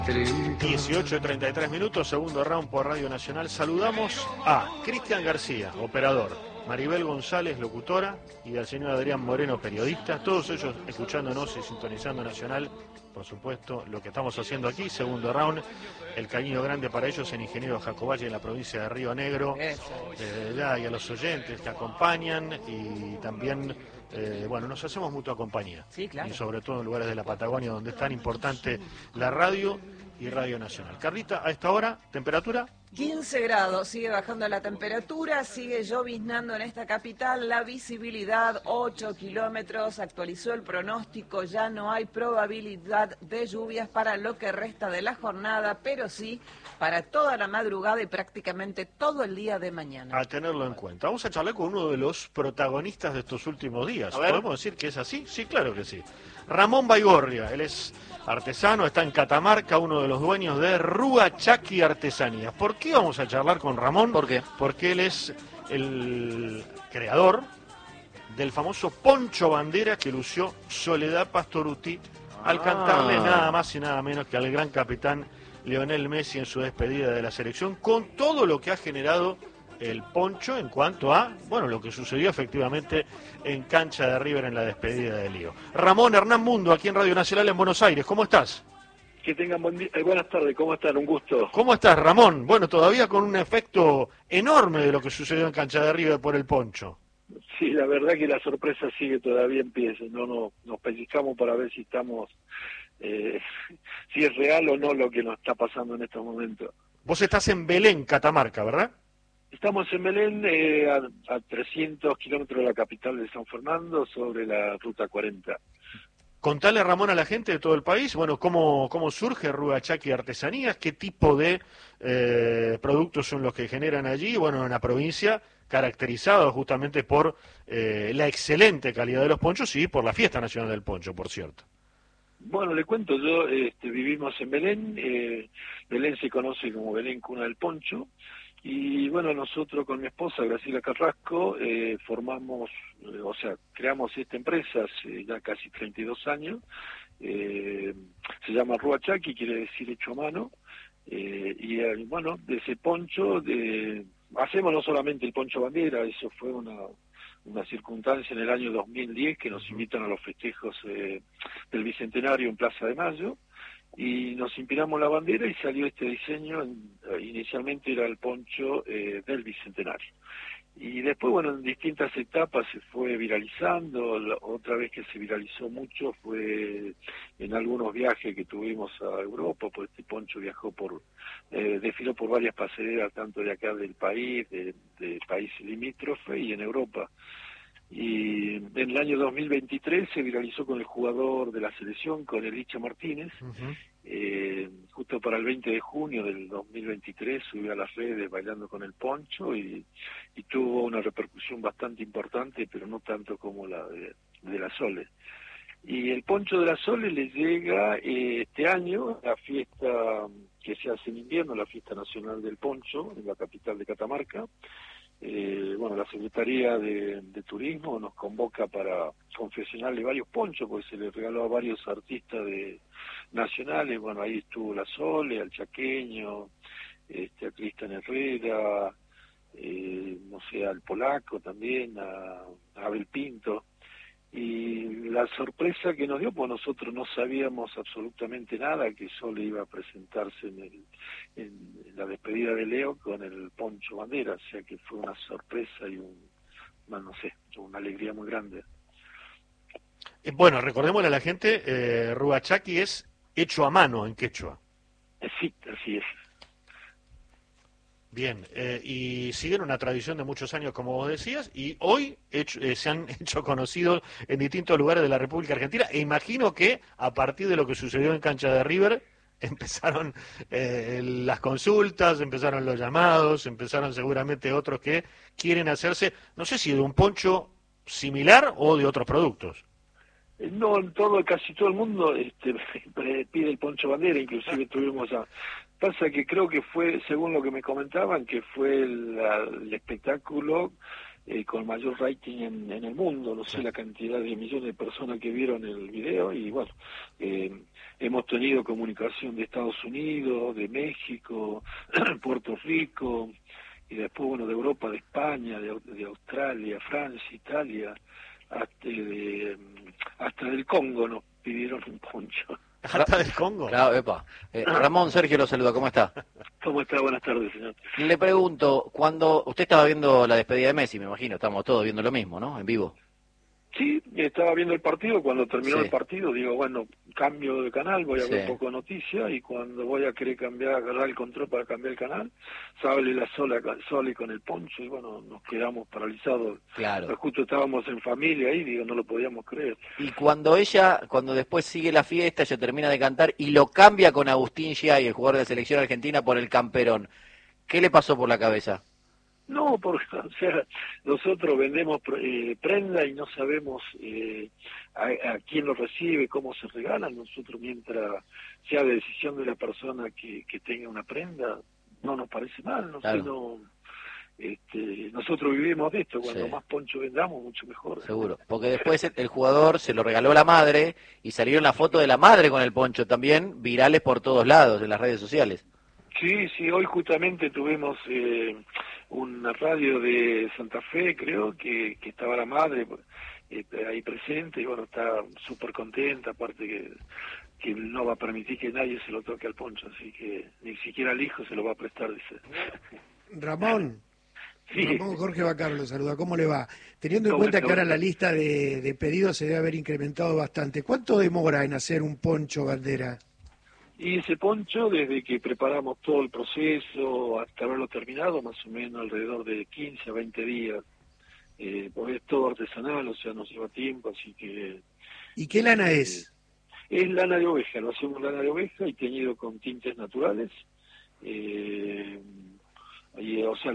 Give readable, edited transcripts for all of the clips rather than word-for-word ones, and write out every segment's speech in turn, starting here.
18:33, segundo round por Radio Nacional. Saludamos a Cristian García, operador, Maribel González, locutora, y al señor Adrián Moreno, periodista, todos ellos escuchándonos y sintonizando Nacional, por supuesto, lo que estamos haciendo aquí, segundo round. El cariño grande para ellos en Ingeniero Jacoballe, en la provincia de Río Negro, y a los oyentes que acompañan, y también nos hacemos mutua compañía, sí, claro. Y sobre todo en lugares de la Patagonia donde es tan importante la radio y Radio Nacional. Carlita, a esta hora, ¿temperatura? 15 grados, sigue bajando la temperatura, sigue lloviznando en esta capital, la visibilidad 8 kilómetros, actualizó el pronóstico, ya no hay probabilidad de lluvias para lo que resta de la jornada, pero sí para toda la madrugada y prácticamente todo el día de mañana. A tenerlo en cuenta. Vamos a charlar con uno de los protagonistas de estos últimos días. ¿Podemos decir que es así? Sí, claro que sí. Ramón Baigorria, él es artesano, está en Catamarca, uno de los dueños de Rúa Chaki Artesanías. ¿Por qué vamos a charlar con Ramón? ¿Por qué? Porque él es el creador del famoso poncho bandera que lució Soledad Pastorutti al cantarle nada más y nada menos que al gran capitán Lionel Messi en su despedida de la selección, con todo lo que ha generado el poncho en cuanto a, lo que sucedió efectivamente en cancha de River en la despedida de Lío. Ramón, Hernán Mundo, aquí en Radio Nacional en Buenos Aires, ¿cómo estás? Que tengan buenas tardes, ¿cómo están? Un gusto. ¿Cómo estás, Ramón? Bueno, todavía con un efecto enorme de lo que sucedió en cancha de River por el poncho. Sí, la verdad que la sorpresa sigue todavía en pie, no nos pellizcamos para ver si estamos, si es real o no lo que nos está pasando en estos momentos. Vos estás en Belén, Catamarca, ¿verdad? Estamos en Belén, a 300 kilómetros de la capital de San Fernando, sobre la ruta 40. Contale, Ramón, a la gente de todo el país, cómo surge Rúa Chaki Artesanías, qué tipo de productos son los que generan allí, en la provincia, caracterizados justamente por la excelente calidad de los ponchos y por la Fiesta Nacional del Poncho, por cierto. Bueno, le cuento, vivimos en Belén, Belén se conoce como Belén Cuna del Poncho, y nosotros con mi esposa, Graciela Carrasco, creamos esta empresa hace ya casi 32 años, se llama Rúa Chaki, quiere decir hecho a mano, de ese poncho, hacemos no solamente el poncho bandera, eso fue una circunstancia en el año 2010 que nos invitan a los festejos del Bicentenario en Plaza de Mayo, y nos inspiramos la bandera y salió este diseño. Inicialmente era el poncho del Bicentenario, y después en distintas etapas se fue viralizando. Otra vez que se viralizó mucho fue en algunos viajes que tuvimos a Europa, pues este poncho desfiló por varias pasarelas, tanto de acá del país, de países limítrofes y en Europa. Y en el año 2023 se viralizó con el jugador de la selección, con Elicha Martínez. Justo para el 20 de junio del 2023 subió a las redes bailando con el poncho y tuvo una repercusión bastante importante, pero no tanto como la de la Sole. Y el poncho de la Sole le llega este año la fiesta que se hace en invierno, la Fiesta Nacional del Poncho, en la capital de Catamarca. La Secretaría de Turismo nos convoca para confeccionarle varios ponchos, porque se le regaló a varios artistas nacionales. Ahí estuvo la Sole, al Chaqueño, a Cristian Herrera, al Polaco también, a Abel Pinto. Y la sorpresa que nos dio, pues nosotros no sabíamos absolutamente nada, que Sole iba a presentarse en la despedida de Leo con el poncho bandera, o sea que fue una sorpresa y una alegría muy grande. Recordémosle a la gente, Rúa Chaki es hecho a mano en quechua. Sí, así es. Bien, y siguen una tradición de muchos años, como vos decías, y hoy se han hecho conocidos en distintos lugares de la República Argentina, e imagino que a partir de lo que sucedió en cancha de River, empezaron las consultas, empezaron los llamados, empezaron seguramente otros que quieren hacerse, no sé si de un poncho similar o de otros productos. No, casi todo el mundo pide el poncho bandera, inclusive pasa que creo que fue, según lo que me comentaban, que fue el espectáculo con mayor rating en el mundo, no sé la cantidad de millones de personas que vieron el video, y bueno, hemos tenido comunicación de Estados Unidos, de México, Puerto Rico, y después, bueno, de Europa, de España, de Australia, Francia, Italia, hasta del Congo nos pidieron un poncho. ¿Hasta del Congo? Claro, epa. Ramón, Sergio lo saluda, ¿cómo está? ¿Cómo está? Buenas tardes, señor. Le pregunto, cuando usted estaba viendo la despedida de Messi, me imagino, estamos todos viendo lo mismo, ¿no? En vivo. Sí, estaba viendo el partido, cuando terminó Sí. el partido digo, bueno, cambio de canal, voy a ver Sí. un poco de noticias, y cuando voy a querer agarrar el control para cambiar el canal, sale la Sole con el poncho, y bueno, nos quedamos paralizados. Claro. Pues justo estábamos en familia ahí, digo, no lo podíamos creer. Y cuando después sigue la fiesta, ella termina de cantar y lo cambia con Agustín Giai, el jugador de selección argentina, por el camperón, ¿qué le pasó por la cabeza? No, porque, o sea, nosotros vendemos prenda y no sabemos a quién lo recibe, cómo se regalan. Nosotros, mientras sea de decisión de la persona que tenga una prenda, no nos parece mal. Claro. Nosotros vivimos de esto, cuando Sí. más poncho vendamos, mucho mejor. Seguro, porque después el jugador se lo regaló a la madre y salieron las fotos de la madre con el poncho también, virales por todos lados en las redes sociales. Sí, hoy justamente tuvimos una radio de Santa Fe, creo, que estaba la madre ahí presente, y bueno, está súper contenta, aparte que no va a permitir que nadie se lo toque al poncho, así que ni siquiera el hijo se lo va a prestar, dice. Ramón, Sí. Ramón, Jorge Bacaro lo saluda, ¿cómo le va? Teniendo en ¿Cómo cuenta está? que ahora la lista de pedidos se debe haber incrementado bastante, ¿cuánto demora en hacer un poncho bandera? Y ese poncho, desde que preparamos todo el proceso hasta haberlo terminado, más o menos alrededor de 15 a 20 días, porque es todo artesanal, o sea, nos lleva tiempo, así que... ¿Y qué lana es? Es lana de oveja, lo hacemos lana de oveja y teñido con tintes naturales. O sea,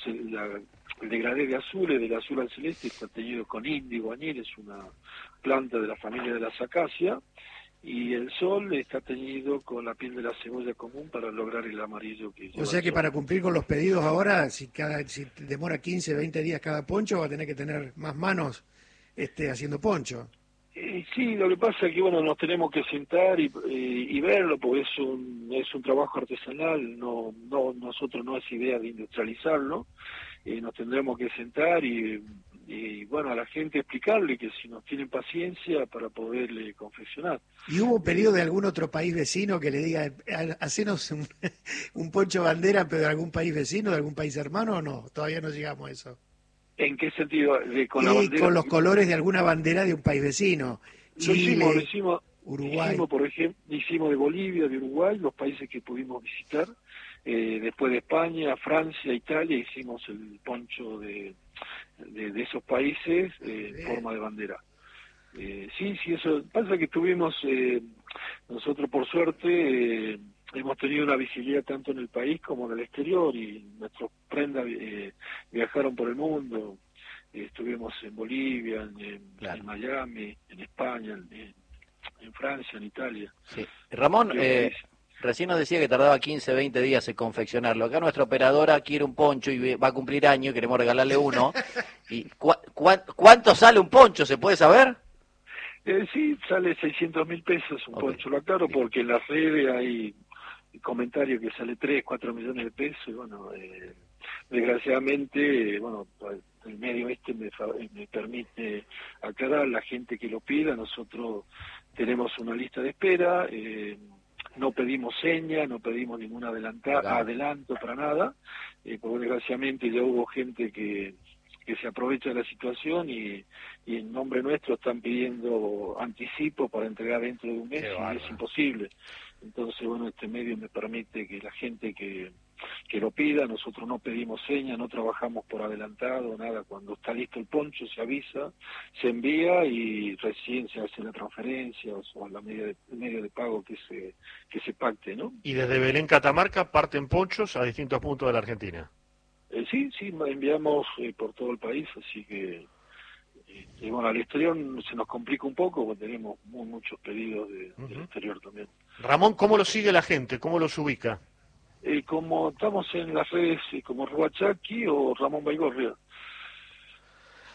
el degradé de azules, del azul al celeste, está teñido con índigo añil, es una planta de la familia de las acacias, y el sol está teñido con la piel de la cebolla común para lograr el amarillo que lleva O sea el que sol. para cumplir con los pedidos ahora, si demora 15, 20 días cada poncho, va a tener que tener más manos haciendo poncho. Sí, lo que pasa es que bueno, nos tenemos que sentar y verlo, porque es un trabajo artesanal, nosotros no es idea de industrializarlo, nos tendremos que sentar y bueno, a la gente explicarle que si nos tienen paciencia para poderle confeccionar. ¿Y hubo pedido de algún otro país vecino que le diga, hacenos un poncho bandera, pero de algún país vecino, de algún país hermano, o no? Todavía no llegamos a eso. ¿En qué sentido? Con la Y bandera. con los colores de alguna bandera de un país vecino. Chile, Lo hicimos, Uruguay. por ejemplo, hicimos de Bolivia, de Uruguay, los países que pudimos visitar. Después de España, Francia, Italia, hicimos el poncho de esos países en forma de bandera. Sí, eso pasa que tuvimos, nosotros por suerte hemos tenido una visibilidad tanto en el país como en el exterior, y nuestros prendas viajaron por el mundo. Estuvimos en Bolivia, Claro. en Miami, en España, en Francia, en Italia. Sí. Ramón, Creo que recién nos decía que tardaba 15, 20 días en confeccionarlo. Acá nuestra operadora quiere un poncho y va a cumplir año, queremos regalarle uno. ¿Y cuánto sale un poncho, se puede saber? Sí, sale 600.000 pesos un Ok. poncho, lo aclaro, porque en las redes hay comentarios que sale 3, 4 millones de pesos, y bueno, desgraciadamente, bueno, el medio me permite aclarar, la gente que lo pida, nosotros tenemos una lista de espera, no pedimos seña, no pedimos ningún adelanto para nada, porque desgraciadamente ya hubo gente que se aprovecha de la situación y en nombre nuestro están pidiendo anticipo para entregar dentro de un mes, y es imposible. Entonces, bueno, este medio me permite que la gente que lo pida, nosotros no pedimos señas, no trabajamos por adelantado, nada. Cuando está listo el poncho se avisa, se envía y recién se hace la transferencia o la medio de pago que se pacte, ¿no? Y desde Belén, Catamarca, parten ponchos a distintos puntos de la Argentina. Sí, enviamos por todo el país, así que y bueno, al exterior se nos complica un poco porque tenemos muchos pedidos del exterior también. Ramón, ¿cómo lo sigue la gente? ¿Cómo los ubica? Como estamos en las redes como Ruachaki o Ramón Baigorria.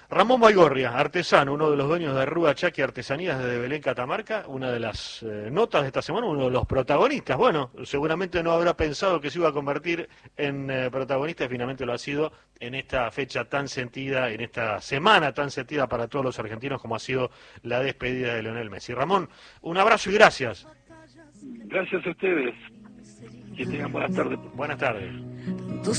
Ramón Baigorria, artesano, uno de los dueños de Rúa Chaki Artesanías de Belén, Catamarca, una de las notas de esta semana, uno de los protagonistas. Bueno, seguramente no habrá pensado que se iba a convertir en protagonista y finalmente lo ha sido en esta fecha tan sentida, en esta semana tan sentida para todos los argentinos como ha sido la despedida de Lionel Messi. Ramón, un abrazo y gracias. Gracias a ustedes. Que tengan buenas tardes. Buenas tardes.